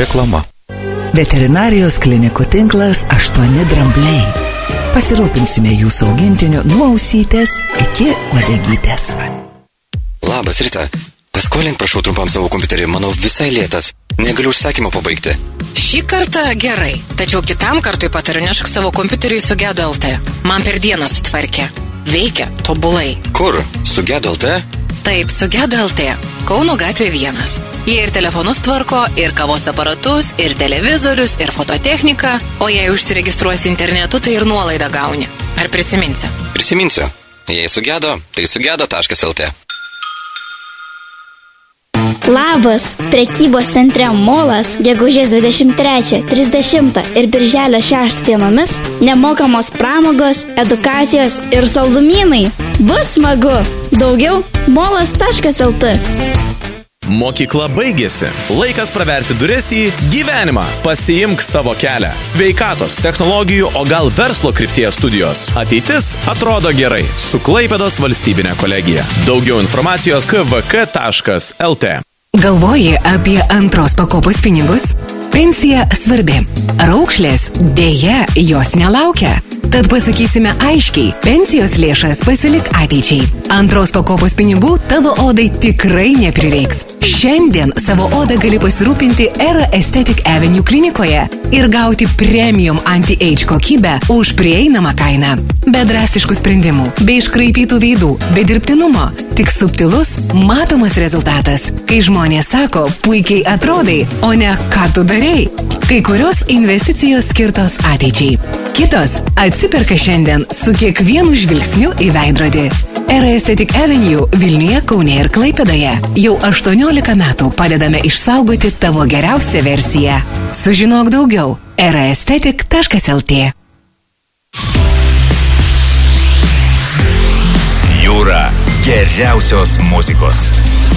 Reklama. Veterinarijos klinikų tinklas 8 drambliai. Pasirūpinsime jūsų augintiniu nuo ausytės iki uodegytės. Labas, Rita. Paskolink, prašau, trumpam savo kompiuterį. Manau, visai lėtas. Negaliu užsakymą pabaigti. Šį kartą gerai, tačiau kitam kartui patariu nešk savo kompiuterį į Sugedo LT. Man per dieną sutvarkė. Veikia tobulai. Kur? Sugedo LT? Taip, Sugedo LT. Kauno gatvė 1. Jie ir telefonus tvarko, ir kavos aparatus, ir televizorius, ir fototechniką. O jei užsiregistruosi internetu, tai ir nuolaidą gauni. Ar prisiminsi? Prisiminsiu. Jei sugedo, tai sugedo.lt. Labas! Prekybos centre Molas gegužės 23, 30 ir birželio 6 dienomis nemokamos pramogos, edukacijos ir saldumynai. Bus smagu! Daugiau molas.lt. Mokykla baigėsi. Laikas praverti duris į gyvenimą. Pasiimk savo kelią. Sveikatos, technologijų, o gal verslo krypties studijos. Ateitis atrodo gerai. Su Klaipėdos valstybinė kolegija. Daugiau informacijos kvk.lt. Galvoji apie antros pakopos pinigus? Pensija svarbi. Raukšlės dėja jos nelaukia. Tad pasakysime aiškiai, pensijos lėšas pasilik ateičiai. Antros pakopos pinigų tavo odai tikrai neprireiks. Šiandien savo odą gali pasirūpinti Era Aesthetic Avenue klinikoje ir gauti premium anti-age kokybę už prieinamą kainą. Be drastiškų sprendimų, be iškraipytų veidų, be dirbtinumo, tik subtilus, matomas rezultatas. Kai žmonės sako, puikiai atrodai, o ne ką tu darei. Kai kurios investicijos skirtos ateičiai. Kitos atsiperka šiandien su kiekvienu žvilgsniu į veidrodį. Era Aesthetic Avenue Vilniuje, Kaune ir Klaipėdoje. Jau 18 metų padedame išsaugoti tavo geriausią versiją. Sužinok daugiau. eraesthetic.lt. Jūra geriausios muzikos.